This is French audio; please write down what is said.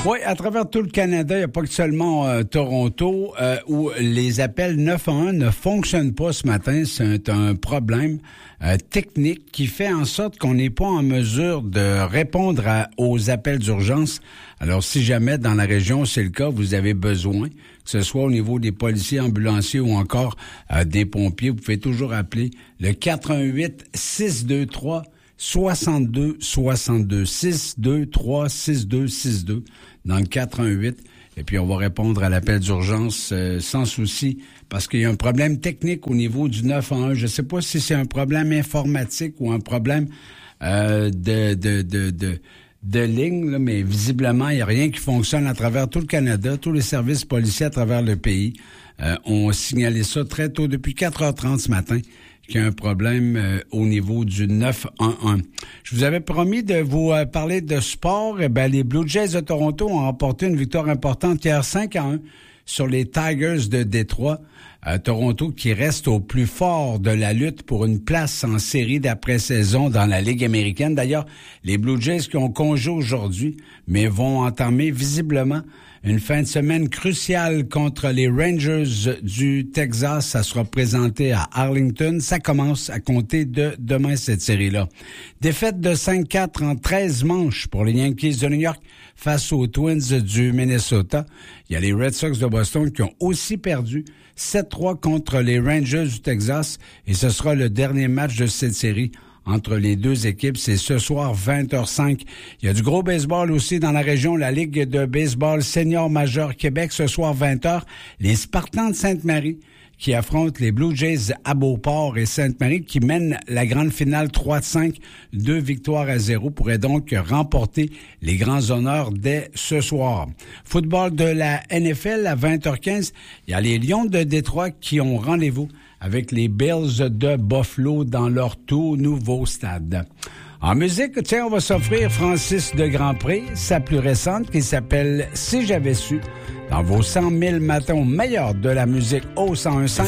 Oui, à travers tout le Canada, il n'y a pas que seulement Toronto où les appels 911 ne fonctionnent pas ce matin. C'est un problème technique qui fait en sorte qu'on n'est pas en mesure de répondre aux appels d'urgence. Alors, si jamais dans la région, c'est le cas, vous avez besoin, que ce soit au niveau des policiers, ambulanciers ou encore des pompiers, vous pouvez toujours appeler le 418-623 62 62 623 6262 dans le 418 et puis on va répondre à l'appel d'urgence sans souci parce qu'il y a un problème technique au niveau du 911. Je sais pas si c'est un problème informatique ou un problème de ligne, là, mais visiblement, il n'y a rien qui fonctionne à travers tout le Canada. Tous les services policiers à travers le pays ont signalé ça très tôt, depuis 4h30 ce matin, qu'il y a un problème au niveau du 911. Je vous avais promis de vous parler de sport. Eh bien, les Blue Jays de Toronto ont remporté une victoire importante hier 5-1 sur les Tigers de Détroit. Toronto qui reste au plus fort de la lutte pour une place en série d'après-saison dans la Ligue américaine. D'ailleurs, les Blue Jays qui ont congé aujourd'hui, mais vont entamer visiblement une fin de semaine cruciale contre les Rangers du Texas. Ça sera présenté à Arlington. Ça commence à compter de demain, cette série-là. Défaite de 5-4 en 13 manches pour les Yankees de New York face aux Twins du Minnesota. Il y a les Red Sox de Boston qui ont aussi perdu 7-3 contre les Rangers du Texas. Et ce sera le dernier match de cette série entre les deux équipes. C'est ce soir, 20h05. Il y a du gros baseball aussi dans la région. La Ligue de baseball senior majeur Québec, ce soir, 20h. Les Spartans de Sainte-Marie qui affrontent les Blue Jays à Beauport et Sainte-Marie qui mènent la grande finale 3-5, 2-0 pourraient donc remporter les grands honneurs dès ce soir. Football de la NFL à 20h15. Il y a les Lions de Détroit qui ont rendez-vous avec les Bills de Buffalo dans leur tout nouveau stade. En musique, tiens, on va s'offrir Francis de Grandpré, sa plus récente qui s'appelle « Si j'avais su ». Dans vos 100 000 matins au meilleur de la musique au 101.5.